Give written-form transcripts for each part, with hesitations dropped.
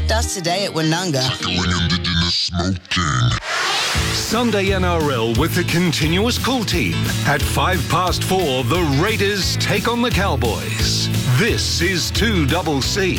Contact us today at Woononga. Indigenous smoking. Sunday NRL with the continuous call team. At 4:05, the Raiders take on the Cowboys. This is 2CC.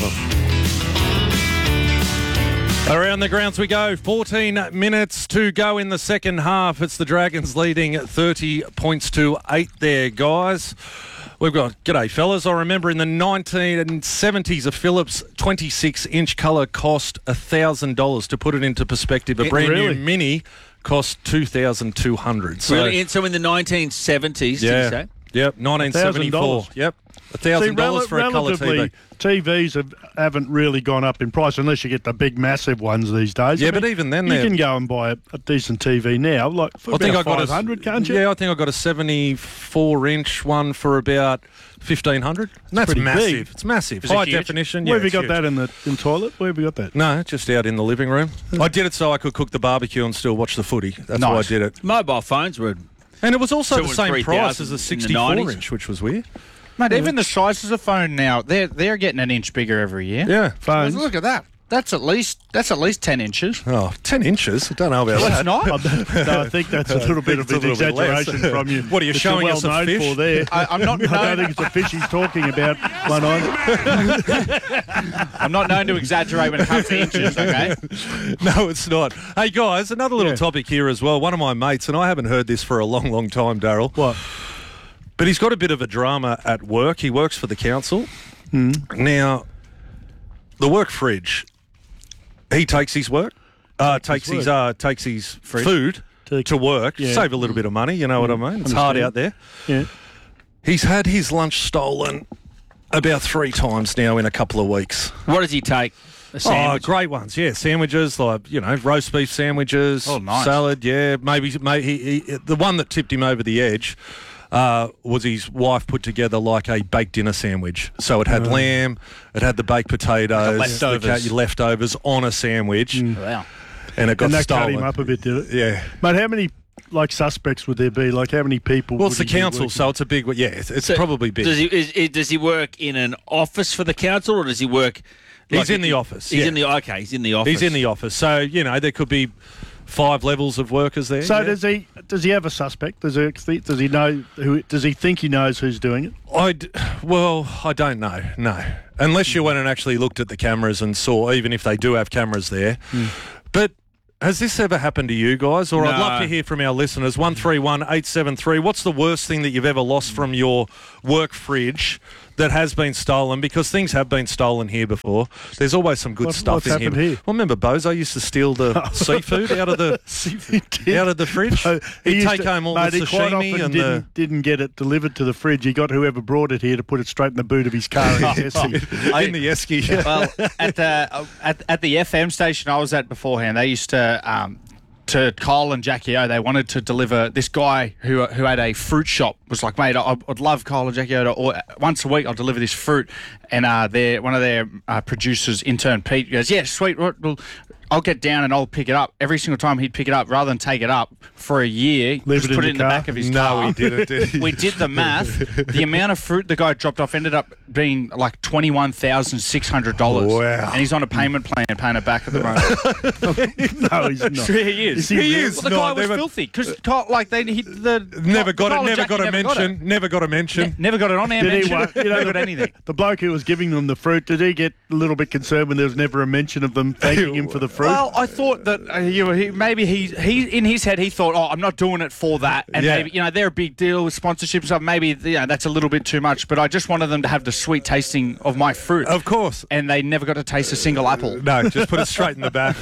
Around the grounds we go. 14 minutes to go in the second half. It's the Dragons leading 30 points to 8 there, guys. We've got, g'day fellas, I remember in the 1970s a Philips 26-inch colour cost $1,000. To put it into perspective, a brand new Mini cost $2,200. So, really? So in the 1970s, did you say? Yep, 1974. Yep, $1,000 for a colour TV. TVs haven't really gone up in price unless you get the big, massive ones these days. Yeah, but even then, you can go and buy a decent TV now, like for about 500, can't you? Yeah, I think I got a 74-inch one for about $1,500. That's massive. Big. It's massive. High definition. Where have you got that in the toilet? Where have you got that? No, just out in the living room. I did it so I could cook the barbecue and still watch the footy. That's why I did it. Mobile phones were... And it was also the same price as a 64-inch, which was weird. Mate, even the sizes of phone now, they're getting an inch bigger every year. Yeah, phones. Look at that. That's at least 10 inches. Oh, 10 inches? I don't know about that. It's not. No, I think that's a little bit of an exaggeration from you. What are you showing us a fish? For there. I'm not. I don't think it's a fish he's talking about. One on. I'm not known to exaggerate when it comes to inches. Okay. No, it's not. Hey guys, another little topic here as well. One of my mates, and I haven't heard this for a long, long time, Daryl. What? But he's got a bit of a drama at work. He works for the council. Now, the work fridge. He takes his work, takes his food to work, save a little bit of money, you know what I mean? It's hard out there. Yeah. He's had his lunch stolen about 3 times now in a couple of weeks. What does he take? A sandwich? Oh, great ones, yeah. Sandwiches, like, roast beef sandwiches, salad, yeah. Maybe the one that tipped him over the edge was his wife put together like a baked dinner sandwich. So it had lamb, it had the baked potatoes, the leftovers on a sandwich. Wow. And it got that stolen. cut him up a bit, did it? Yeah. Mate, how many suspects would there be? Like how many people? Well, it's the council, so it's a big one. Yeah, it's probably big. Does he work in an office for the council, or does he work... He's in the office. He's in the office. He's in the office. So, there could be 5 levels of workers there. So does he have a suspect? Does he know who? Does he think he knows who's doing it? I don't know. No, unless you went and actually looked at the cameras and saw, even if they do have cameras there. But has this ever happened to you guys? Or I'd love to hear from our listeners. 131873. What's the worst thing that you've ever lost from your work fridge that has been stolen? Because things have been stolen here before. There's always some good stuff in here. Here? Well, remember Bozo used to steal the seafood out of the fridge? He'd take home all the sashimi and didn't get it delivered to the fridge. He got whoever brought it here to put it straight in the boot of his car in Esky. In the Esky. Well, at the FM station I was at beforehand, they used to Kyle and Jackie O, they wanted to deliver this guy who had a fruit shop. Was like, mate, I'd love Kyle and Jackie O or once a week I'll deliver this fruit. And one of their producers, intern Pete, goes, yeah, sweet, well, I'll get down and I'll pick it up. Every single time he'd pick it up, rather than take it up for a year, just put it in the back of his car. No, he didn't, did he? We did the math. The amount of fruit the guy dropped off ended up being like $21,600. Wow. And he's on a payment plan paying it back at the moment. No, he's not. He is. He is. Well, the guy was filthy because never got a mention. Never got it on our mention. Never got anything. The bloke who was giving them the fruit, did he get a little bit concerned when there was never a mention of them thanking him for the fruit? Well, I thought that maybe he in his head he thought, I'm not doing it for that, and maybe they're a big deal with sponsorships. So maybe that's a little bit too much. But I just wanted them to have the sweet tasting of my fruit, of course. And they never got to taste a single apple. No, just put it straight in the back.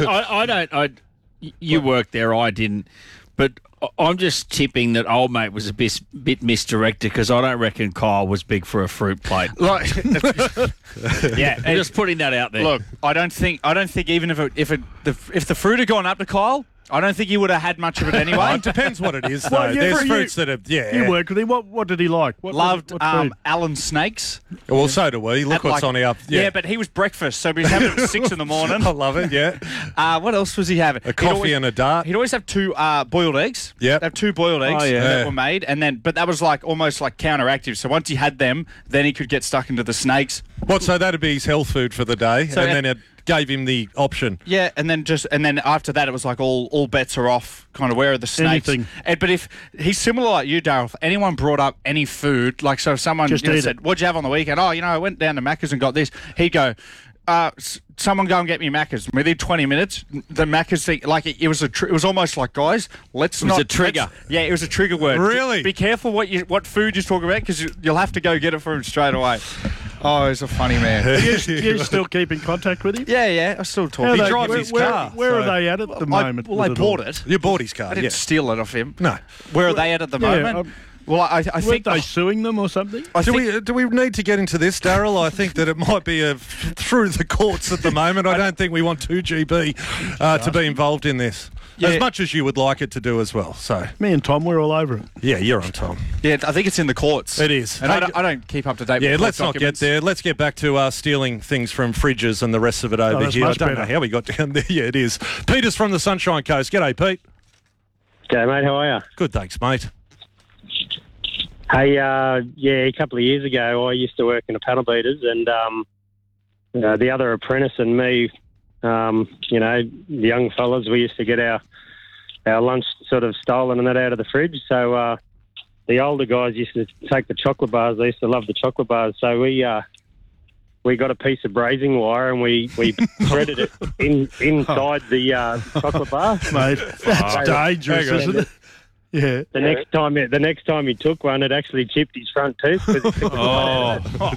You worked there, I didn't, but I'm just tipping that old mate was a bit misdirected because I don't reckon Kyle was big for a fruit plate. Yeah, I'm just putting that out there. Look, I don't think even if the fruit had gone up to Kyle, I don't think he would have had much of it anyway. It depends what it is, though. There's fruits that are, You worked with him. What did he like? Loved Alan Snakes. Well, so do we. Look what's on our... Yeah, but he was breakfast, so he was having it at 6 in the morning. I love it, yeah. What else was he having? A coffee and a dart. He'd always have 2 boiled eggs. Yeah. Have 2 boiled eggs that were made, but that was almost like counteractive. So once he had them, then he could get stuck into the snakes. So that'd be his health food for the day, So and then gave him the option. Yeah, and then after that, it was like all bets are off. Kind of where are the snakes? Anything. But if he's similar like you, Darryl, if anyone brought up any food, like so, if someone Just eat said, it. "What'd you have on the weekend?" Oh, I went down to Macca's and got this. He'd go. Someone go and get me Macca's. Within 20 minutes, the Macca's thing, like it was it was almost like, guys, let's not. was a trigger. Yeah, it was a trigger word. Really? Be careful what food you talk about because you'll have to go get it for him straight away. Oh, he's a funny man. You still keep in contact with him? yeah, I still talk. How He they- drives where, his where- car, Where so- are they at the moment? Well, with they it all? bought it. You bought his car, I didn't yeah. steal it off him. No. Where are they at the Yeah, moment? Well, I Weren't think they suing them or something? Do we need to get into this, Darryl? I think that it might be through the courts at the moment. I don't think we want 2GB to be involved in this. Yeah. As much as you would like it to do as well. So, Me and Tom, we're all over it. yeah, you're on time. Yeah, I think it's in the courts. It is. And Hey, I don't keep up to date. Yeah, with let's court not get documents. there. Let's get back to stealing things from fridges and the rest of it over that's here. I much don't know better. how we got down there. Yeah, it is. Peter's from the Sunshine Coast. G'day, Pete. G'day, mate. How are you? Good, thanks, mate. Hey, a couple of years ago, I used to work in a paddle beaters, and the other apprentice and me, the young fellas, we used to get our lunch sort of stolen and that out of the fridge. So the older guys used to take the chocolate bars. They used to love the chocolate bars. So we got a piece of brazing wire and we threaded it inside the chocolate bar. Mate, that's dangerous, Hang on. isn't it? Yeah. The next time he took one, it actually chipped his front tooth. Oh,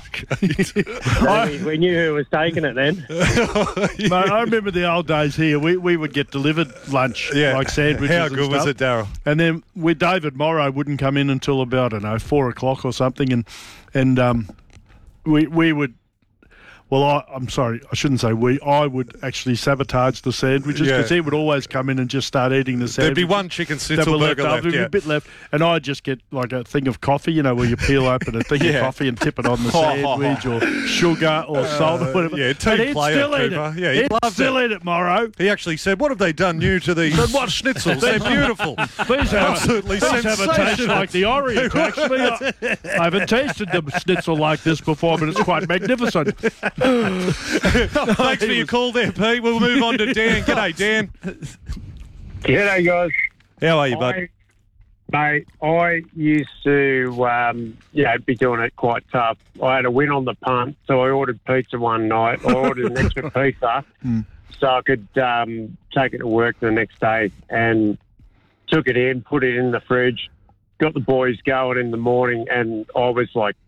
We knew who was taking it then. Mate, I remember the old days here. We would get delivered lunch, like sandwiches. How and good was stuff. it, Darryl? And then David Morrow wouldn't come in until about, 4 o'clock or something. And we would. Well, I'm sorry, I shouldn't say we. I would actually sabotage the sandwiches because he would always come in and just start eating the There'd sandwiches. be one chicken that were schnitzel burger over. left. There'd be Yeah. a bit left. And I'd just get like a thing of coffee, where you peel open a thing of coffee and tip it on the sandwich or sugar or salt or whatever. yeah, team and he'd player, still eat Cooper. it. Yeah, he he'd loved still it. eat it, Morrow. He actually said, "What have they done new to these schnitzels? They're beautiful. Please Absolutely have a taste sensational." like the Orient, actually. I haven't tasted the schnitzel like this before, but it's quite magnificent. Thanks for your call there, Pete. We'll move on to Dan. G'day, Dan. G'day, guys. How are you, bud? Mate, I used to, be doing it quite tough. I had a win on the punt, so I ordered pizza one night. I ordered an extra pizza so I could take it to work the next day, and took it in, put it in the fridge, got the boys going in the morning, and I was like,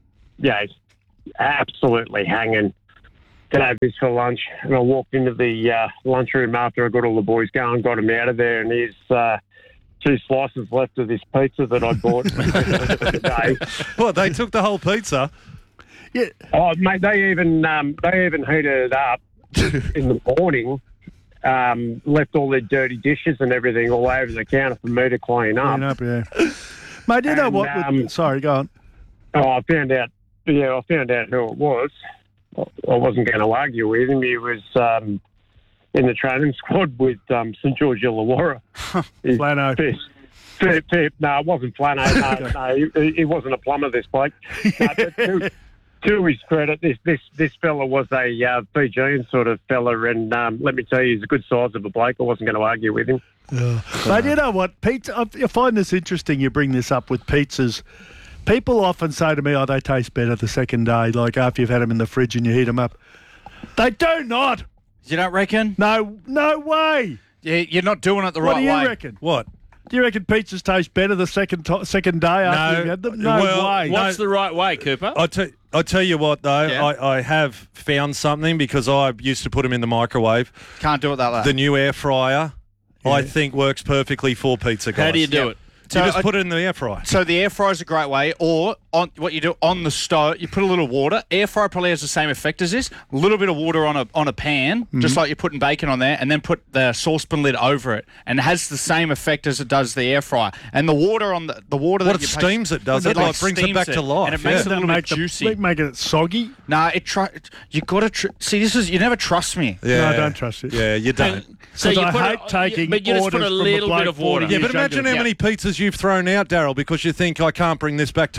absolutely hanging. Can I have this for lunch? And I walked into the lunchroom after I got all the boys going, got them out of there, and here's 2 slices left of this pizza that I bought today. What, they took the whole pizza? Yeah. Oh, mate, they even heated it up in the morning. Left all their dirty dishes and everything all over the counter for me to clean up. Mate, you know And, what? Sorry, go on. Oh, I found out who it was. I wasn't going to argue with him. He was in the training squad with St George Illawarra. Flano. No, it wasn't Flano. No, he wasn't a plumber, this bloke. No, but to his credit, this fella was a Fijian sort of fella, and let me tell you, he's a good size of a bloke. I wasn't going to argue with him. But you know what, pizza? I find this interesting. You bring this up with pizzas. People often say to me, "Oh, they taste better the second day, like after you've had them in the fridge and you heat them up." They do not. You don't reckon? No way. Yeah, you're not doing it the right What do way. you reckon? What? Do you reckon pizzas taste better the second day after you've had them? No way. What's the right way, Cooper? I tell you what, though, Yeah. I have found something because I used to put them in the microwave. Can't do it that way. The new air fryer, I think, works perfectly for pizza, guys. How do you do it? You just put it in the air fryer. So the air fryer is a great way, or on what you do on the stove, you put a little water. Air fryer probably has the same effect as this. A little bit of water on a pan, just like you're putting bacon on there, and then put the saucepan lid over it, and it has the same effect as it does the air fryer. And the water on the water What that it you steams it, does it? like Like brings it steams back to life. and it makes it a little bit juicy. Making it soggy. Nah, you got to see. This is you never trust me. No, I don't trust it. Yeah, you don't. So you I put hate taking but you just put orders a from a little bloke bit of water. 40 Yeah, years but imagine younger how than many pizzas you've thrown out, Darryl, because you think I can't bring this back to life.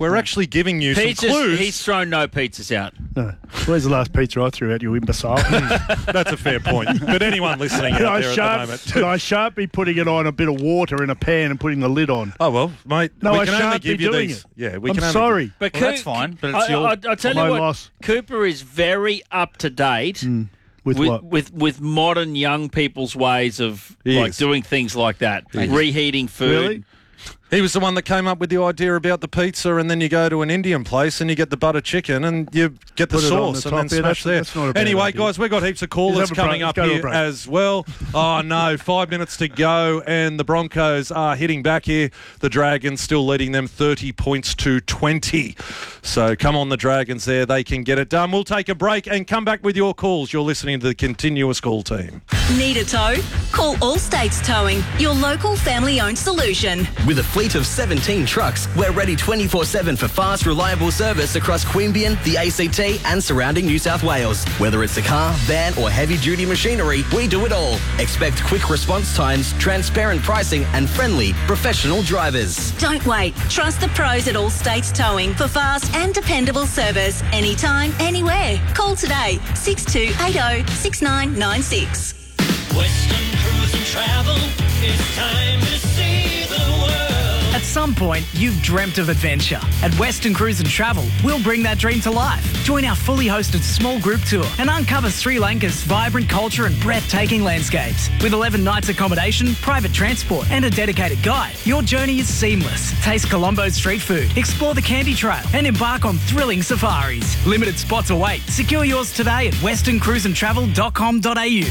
we're actually giving you some clues. He's thrown no pizzas out. No. Where's the last pizza I threw out, you imbecile? That's a fair point. But anyone listening out there at the moment. I shan't be putting it on a bit of water in a pan and putting the lid on. Oh, well, mate, No, we I can only shan't be give you doing these. it. Yeah, we I'm can only sorry. But that's fine. But it's your I tell you my what, loss. Cooper is very up to date With what? with modern young people's ways of He like is. doing things like that, reheating food. Really? He was the one that came up with the idea about the pizza, and then you go to an Indian place and you get the butter chicken and you get the Put it on sauce the and then top. Yeah, smash there. that's not a bad Anyway, idea. guys, we've got heaps of callers Let's have a coming break. up Let's go to a here break. as well. Oh, no, 5 minutes to go, and the Broncos are hitting back here. The Dragons still leading them 30 points to 20. So come on, the Dragons there. They can get it done. We'll take a break and come back with your calls. You're listening to the Continuous Call team. Need a tow? Call Allstates Towing, your local family-owned solution. With a fleet of 17 trucks, we're ready 24/7 for fast, reliable service across Queanbeyan, the ACT and surrounding New South Wales. Whether it's a car, van or heavy-duty machinery, we do it all. Expect quick response times, transparent pricing and friendly, professional drivers. Don't wait. Trust the pros at Allstates Towing for fast and dependable service. Anytime, anywhere. Call today, 6280 6996. Western Cruise and Travel, it's time to see the world. At some point, you've dreamt of adventure. At Western Cruise and Travel, we'll bring that dream to life. Join our fully hosted small group tour and uncover Sri Lanka's vibrant culture and breathtaking landscapes. With 11 nights accommodation, private transport and a dedicated guide, your journey is seamless. Taste Colombo's street food, explore the Candy Trail and embark on thrilling safaris. Limited spots await. Secure yours today at westerncruiseandtravel.com.au.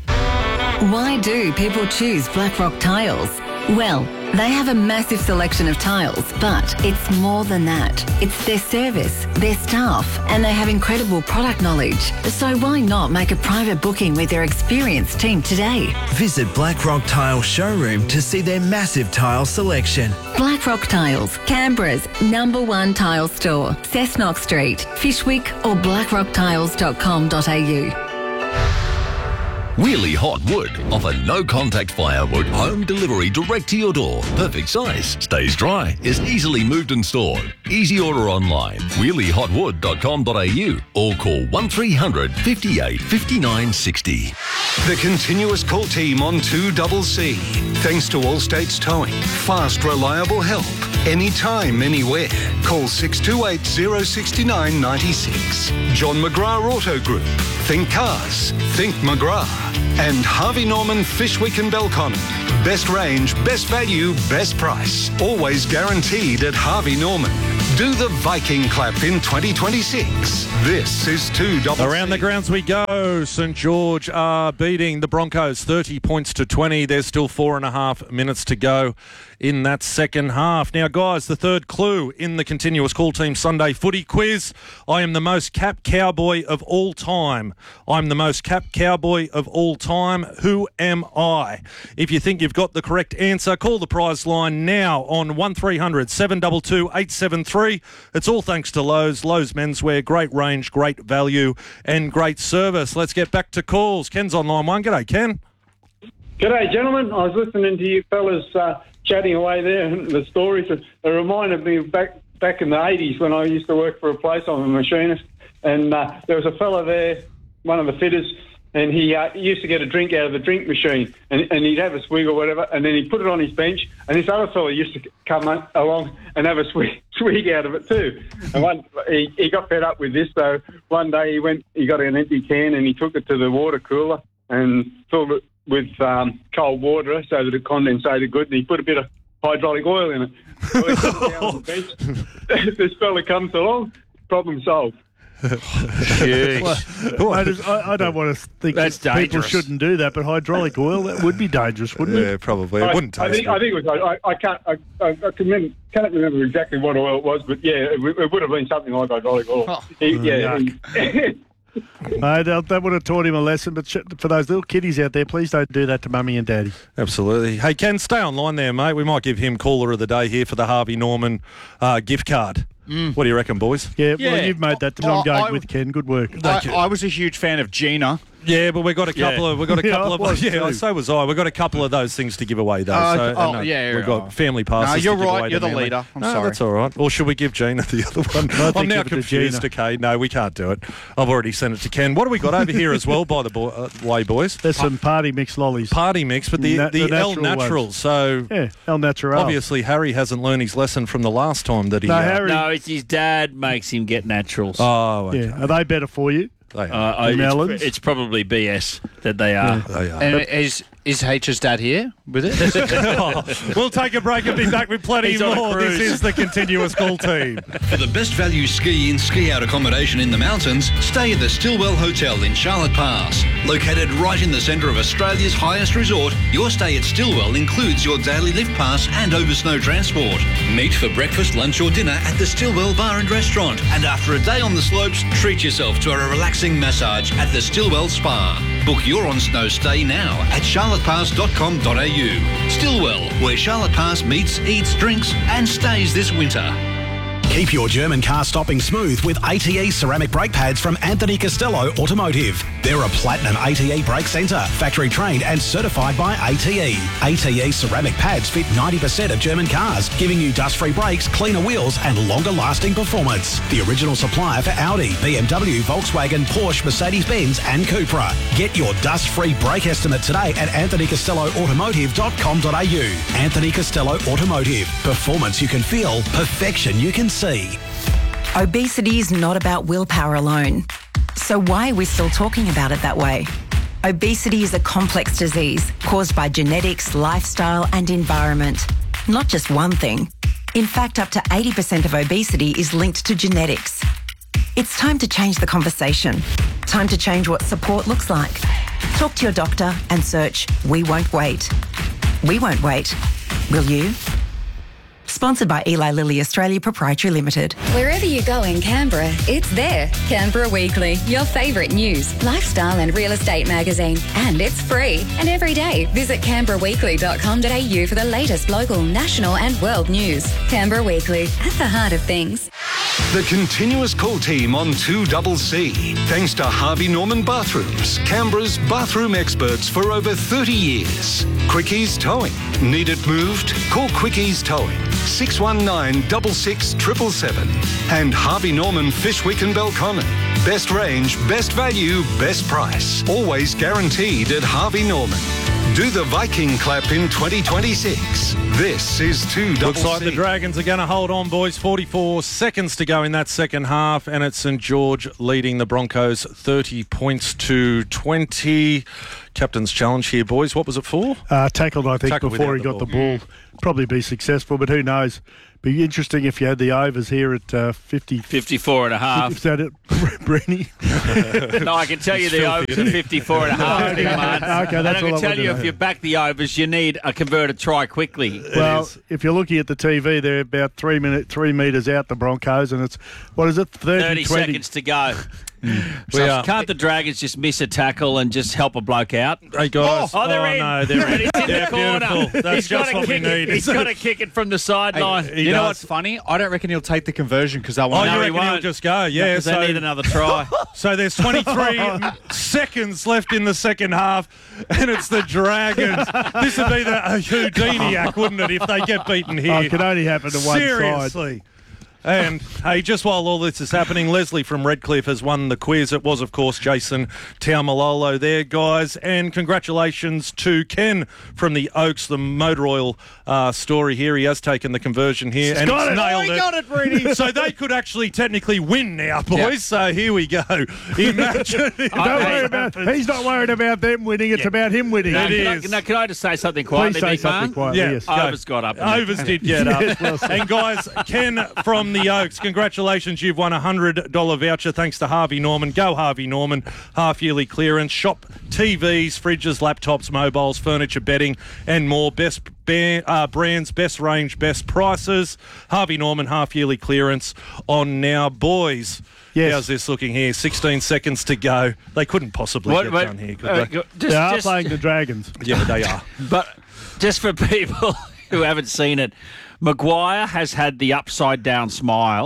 Why do people choose Blackrock Tiles? Well, they have a massive selection of tiles, but it's more than that. It's their service, their staff, and they have incredible product knowledge. So why not make a private booking with their experienced team today? Visit Blackrock Tile Showroom to see their massive tile selection. Blackrock Tiles, Canberra's #1 tile store, Cessnock Street, Fishwick or blackrocktiles.com.au. Wheelie Hot Wood offer no-contact firewood home delivery direct to your door. Perfect size, stays dry, is easily moved and stored. Easy order online, wheeliehotwood.com.au or call 1300 58 59 60. The Continuous Call team on 2CC. Thanks to Allstates Towing. Fast, reliable help. Anytime, anywhere. Call 628 069 96. John McGrath Auto Group. Think cars. Think McGrath. And Harvey Norman Fishwick and Belconnen. Best range, best value, best price. Always guaranteed at Harvey Norman. Do the Viking clap in 2026. This is 2CC. Around the grounds we go. St George are beating the Broncos 30 points to 20. There's still 4.5 minutes to go in that second half. Now, guys, the third clue in the Continuous Call Team Sunday footy quiz. I am the most capped cowboy of all time. I'm the most capped cowboy of all time. Who am I? If you think you've got the correct answer, call the prize line now on 1300 722 873. It's all thanks to Lowe's. Lowe's Menswear. Great range, great value and great service. Let's get back to calls. Ken's on line one. G'day, Ken. G'day, gentlemen. I was listening to you fellas chatting away there, and the stories. It reminded me of back in the 80s when I used to work for a place. I'm a machinist, and there was a fella there, one of the fitters, and he used to get a drink out of the drink machine, and he'd have a swig or whatever, and then he'd put it on his bench, and this other fella used to come along and have a swig out of it too. And he got fed up with this, so one day he got an empty can and he took it to the water cooler and filled it with cold water so that it condensated good, and he put a bit of hydraulic oil in it. So he sat down on the bench. This fella comes along, problem solved. Well, I don't want to think That's that people dangerous. shouldn't do that, but hydraulic oil, that would be dangerous, wouldn't it? Yeah, probably. It wouldn't taste I think it was. I can't remember exactly what oil it was, but yeah, it would have been something like hydraulic oil. That would have taught him a lesson, but for those little kiddies out there, please don't do that to mummy and daddy. Absolutely. Hey, Ken, stay online there, mate. We might give him caller of the day here for the Harvey Norman gift card. What do you reckon, boys? Yeah, well, you've made that. I'm going with Ken. Good work. I was a huge fan of Gina, Yeah, but we've got a couple of so was I. We've got a couple of those things to give away though. We've got family passes. No, you're to give right. away You're to the Manly. leader. I'm No, sorry. that's all right. Or should we give Gina the other one? I'm now confused. Okay, no, we can't do it. I've already sent it to Ken. What do we got over here as well? By the way, boys, there's some party mix lollies. Party mix, but the El Natural. So yeah, El Natural. Obviously, Harry hasn't learned his lesson from the last time that he. No, it's his dad makes him get naturals. Oh, okay. Yeah. Are they better for you? It's probably BS that they are. Yeah. They are. And is H's dad here with it? We'll take a break and be back with plenty He's on a more. cruise. This is the Continuous Call team. For the best value ski-in, ski-out accommodation in the mountains, stay at the Stillwell Hotel in Charlotte Pass. Located right in the centre of Australia's highest resort, your stay at Stillwell includes your daily lift pass and over-snow transport. Meet for breakfast, lunch or dinner at the Stillwell Bar and Restaurant. And after a day on the slopes, treat yourself to a relaxing massage at the Stillwell Spa. Book your on-snow stay now at charlottepass.com.au. Stillwell, where Charlotte Pass meets, eats, drinks and stays this winter. Keep your German car stopping smooth with ATE ceramic brake pads from Anthony Costello Automotive. They're a platinum ATE brake centre, factory trained and certified by ATE. ATE ceramic pads fit 90% of German cars, giving you dust-free brakes, cleaner wheels and longer-lasting performance. The original supplier for Audi, BMW, Volkswagen, Porsche, Mercedes-Benz and Cupra. Get your dust-free brake estimate today at anthonycostelloautomotive.com.au. Anthony Costello Automotive. Performance you can feel, perfection you can see. Obesity is not about willpower alone. So why are we still talking about it that way? Obesity is a complex disease caused by genetics, lifestyle and environment. Not just one thing. In fact, up to 80% of obesity is linked to genetics. It's time to change the conversation. Time to change what support looks like. Talk to your doctor and search We Won't Wait. We won't wait. Will you? Sponsored by Eli Lilly Australia Proprietary Limited. Wherever you go in Canberra, it's there. Canberra Weekly, your favourite news, lifestyle and real estate magazine. And it's free. And every day, visit canberraweekly.com.au for the latest local, national and world news. Canberra Weekly, at the heart of things. The Continuous Call team on 2CC. Thanks to Harvey Norman Bathrooms, Canberra's bathroom experts for over 30 years. Quickies Towing. Need it moved? Call Quickies Towing. 619 66 777. And Harvey Norman Fishwick and Belconnen. Best range, best value, best price. Always guaranteed at Harvey Norman. Do the Viking clap in 2026. This is 2CC. Looks like the Dragons are going to hold on, boys. 44 seconds to go in that second half, and it's St George leading the Broncos 30 points to 20. Captain's challenge here, boys. What was it for? Tackled, I think, Tackled before he without got the the ball. Probably be successful, but who knows? Be interesting if you had the overs here at 50. 54 and a half. Is that it, Brenny? No, I can tell you the overs are 54 and a half. Okay, man. okay, and I that's all can I tell wanted you to if know. you back the overs, you need a converted try quickly. Well, if you're looking at the TV, they're about 3 metres out, the Broncos, and it's, what is it, 30 20? seconds to go. So can't the Dragons just miss a tackle and just help a bloke out? Hey, guys. Oh, they're in. No, they're in. He's in Yeah, the corner. beautiful. That's He's just got what to we kick it. need. He's got to kick it from the sideline. You know what's funny? I don't reckon he'll take the conversion because they'll Oh, want you he reckon he'll won't. just go? Yeah, Because they need another try. So there's 23 seconds left in the second half, and it's the Dragons. This would be the Houdini-act, wouldn't it, if they get beaten here? Oh, it can only happen to one side. Seriously. And, hey, just while all this is happening, Leslie from Redcliffe has won the quiz. It was, of course, Jason Taumalolo there, guys. And congratulations to Ken from the Oaks, the motor oil story here. He has taken the conversion here. And got it's it. nailed Oh, he it. got it, Brady. So they could actually technically win now, boys. Yeah. So here we go. Imagine. Don't worry about. He's not worried about them winning. It's about him winning. Can I just say something quietly? Please say Big man? something quietly. Yeah, Yes. go. Overs got up. Overs did get up. Yes, well said. And guys, Ken from the Oaks, congratulations. You've won a $100 voucher thanks to Harvey Norman. Go Harvey Norman. Half-yearly clearance. Shop TVs, fridges, laptops, mobiles, furniture, bedding and more. Best brands, best range, best prices. Harvey Norman half-yearly clearance on now. Boys, Yes. how's this looking here? 16 seconds to go. They couldn't possibly get done here, could they? They are playing the Dragons. Yeah, they are. But just for people who haven't seen it, Maguire has had the upside-down smile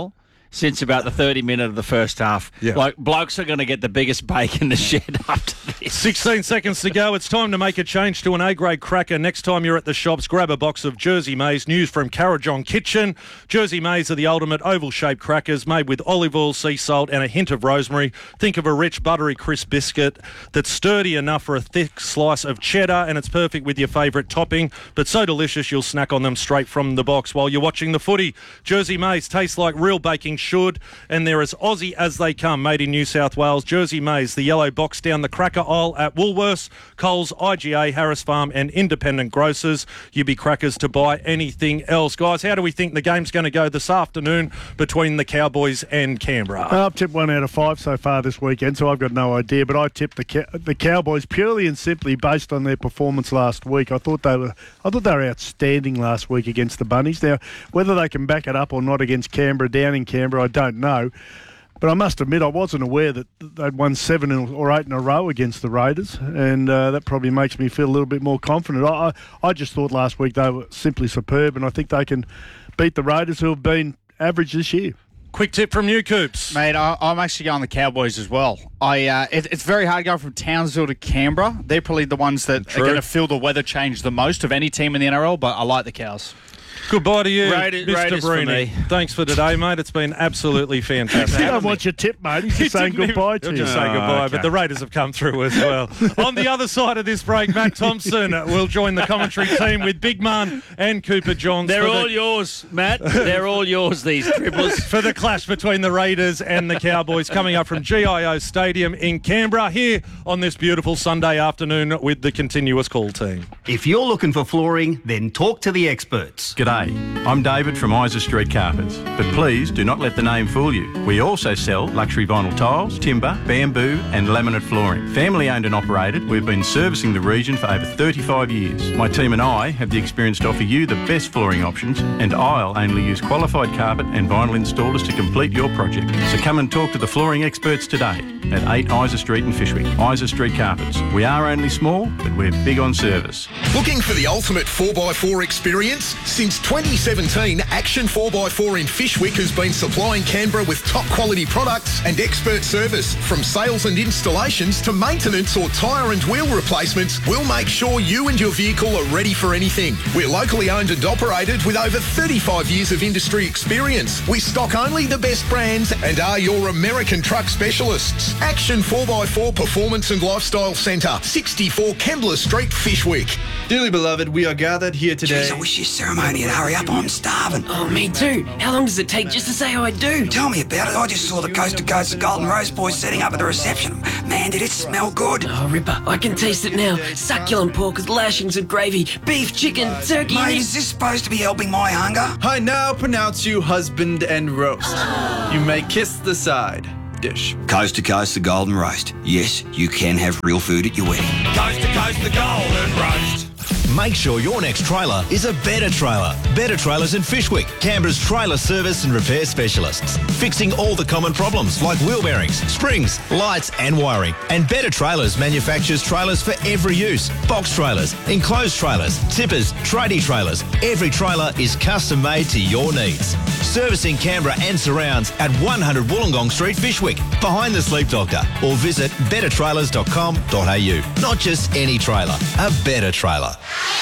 since about the 30 minute of the first half. Yeah. Like, blokes are going to get the biggest bake in the shed after this. 16 seconds to go. It's time to make a change to an A-grade cracker. Next time you're at the shops, grab a box of Jersey Maize, news from Carajong Kitchen. Jersey Maize are the ultimate oval-shaped crackers made with olive oil, sea salt and a hint of rosemary. Think of a rich, buttery, crisp biscuit that's sturdy enough for a thick slice of cheddar, and it's perfect with your favourite topping, but so delicious you'll snack on them straight from the box while you're watching the footy. Jersey Maize tastes like real baking should, and they're as Aussie as they come, made in New South Wales. Jersey Maize, the yellow box down the cracker aisle at Woolworths, Coles, IGA, Harris Farm and independent grocers. You be crackers to buy anything else. Guys, how do we think the game's going to go this afternoon between the Cowboys and Canberra? I've tipped 1 out of 5 so far this weekend, so I've got no idea, but I tipped the Cowboys purely and simply based on their performance last week. I thought they were outstanding last week against the Bunnies. Now, whether they can back it up or not against Canberra, down in Canberra, I don't know. But I must admit, I wasn't aware that they'd won 7 or 8 in a row against the Raiders, and that probably makes me feel a little bit more confident. I just thought last week they were simply superb, and I think they can beat the Raiders, who have been average this year. Quick tip from you, Coops. Mate, I'm actually going the Cowboys as well. It's very hard going from Townsville to Canberra. They're probably the ones that are going to feel the weather change the most of any team in the NRL, but I like the Cows. Goodbye to you, Raiders Mr. for Breeny. me. Thanks for today, mate. It's been absolutely fantastic. I don't want your tip, mate. He's just saying goodbye to you. He'll just say goodbye, okay. but the Raiders have come through as well. On the other side of this break, Matt Thompson will join the commentary team with Big Man and Cooper Johns. They're all yours, Matt. They're all yours, these dribblers. For the clash between the Raiders and the Cowboys coming up from GIO Stadium in Canberra here on this beautiful Sunday afternoon with the Continuous Call team. If you're looking for flooring, then talk to the experts. G'day, I'm David from Isa Street Carpets, but please do not let the name fool you. We also sell luxury vinyl tiles, timber, bamboo and laminate flooring. Family owned and operated, we've been servicing the region for over 35 years. My team and I have the experience to offer you the best flooring options, and I'll only use qualified carpet and vinyl installers to complete your project. So come and talk to the flooring experts today at 8 Isa Street in Fishwick. Isa Street Carpets. We are only small, but we're big on service. Looking for the ultimate 4x4 experience? Since 2017, Action 4x4 in Fishwick has been supplying Canberra with top quality products and expert service. From sales and installations to maintenance or tyre and wheel replacements, we'll make sure you and your vehicle are ready for anything. We're locally owned and operated with over 35 years of industry experience. We stock only the best brands and are your American truck specialists. Action 4x4 Performance and Lifestyle Centre, 64 Kembla Street, Fishwick. Dearly beloved, we are gathered here today. Jeez, I wish your ceremony would hurry up. I'm starving. Oh, me too. How long does it take just to say I do? Tell me about it. I just saw the Coast to Coast, the Golden Rose boys setting up at the reception. Man, did it smell good. Oh, Ripper, I can taste it now. Succulent pork with lashings of gravy, beef, chicken, turkey. Mate, is this supposed to be helping my hunger? I now pronounce you husband and roast. You may kiss the side dish. Coast to Coast, the Golden Roast. Yes, you can have real food at your wedding. Coast to Coast, the Golden Roast. Make sure your next trailer is a Better Trailer. Better Trailers in Fishwick, Canberra's trailer service and repair specialists. Fixing all the common problems like wheel bearings, springs, lights and wiring. And Better Trailers manufactures trailers for every use. Box trailers, enclosed trailers, tippers, tradie trailers. Every trailer is custom made to your needs. Servicing Canberra and surrounds at 100 Wollongong Street, Fishwick, behind the Sleep Doctor, or visit bettertrailers.com.au. Not just any trailer, a better trailer.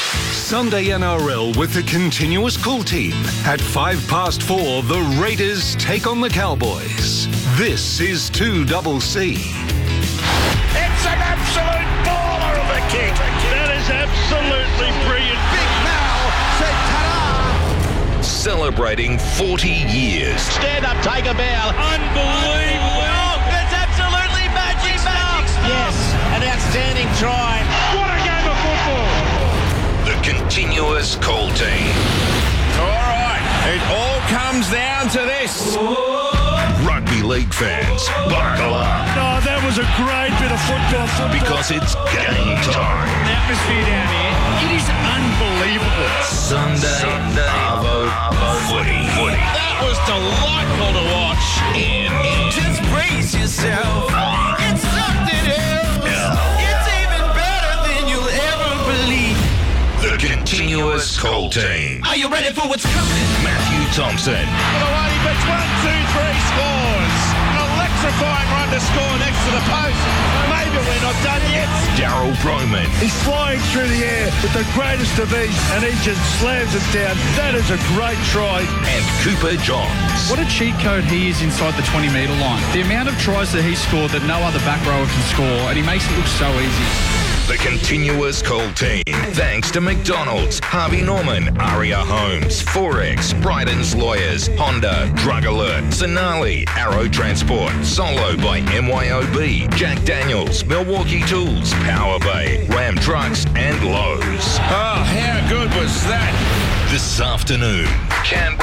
Sunday NRL with the Continuous Call team. At 4:05, the Raiders take on the Cowboys. This is 2CC. It's an absolute baller of a kick. That is absolutely brilliant. Big Mal said ta-da. Celebrating 40 years. Stand up, take a bow. Unbelievable. Oh, it's absolutely magic stuff. Yes, an outstanding try. What a game of football. The Continuous Call team. All right, it all comes down to this. Rugby league fans, buckle up. Oh, that was a great bit of football. Because it's game time. The atmosphere down here, it is unbelievable. Sunday Arvo footy. That was delightful to watch. Just brace yourself. It's something else. It's even better than you'll ever believe. The Continuous continuous call team. Are you ready for what's coming? Matthew Thompson. For the way he beats 1, 2, 3 scores. An electrifying run to score next to the post. Maybe we're not done yet. Daryl Broman. He's flying through the air with the greatest of ease, and he just slams it down. That is a great try. And Cooper Johns. What a cheat code he is inside the 20-metre line. The amount of tries that he scored that no other back rower can score, and he makes it look so easy. The continuous call team. Thanks to McDonald's, Harvey Norman, Aria Homes, Forex, Bryden's Lawyers, Honda, Drug Alert, Sonali, Arrow Transport, Solo by MYOB, Jack Daniels, Milwaukee Tools, Power Bay, Ram Trucks, and Lowe's. Oh, how good was that? This afternoon, Canberra